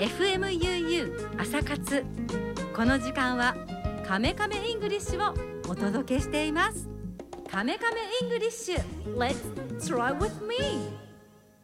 FMUU 朝活。この時間はカメカメイングリッシュをお届けしています。カメカメイングリッシュ Let's try with me